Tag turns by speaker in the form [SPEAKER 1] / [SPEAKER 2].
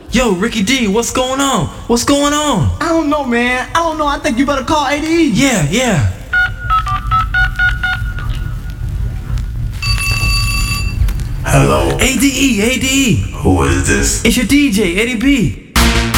[SPEAKER 1] Yo, Ricky D, what's going on? What's going on?
[SPEAKER 2] I don't know, man. I don't know. I think you better call ADE.
[SPEAKER 1] Yeah.
[SPEAKER 3] Hello.
[SPEAKER 1] ADE.
[SPEAKER 3] Who is this?
[SPEAKER 1] It's your DJ, Eddie B.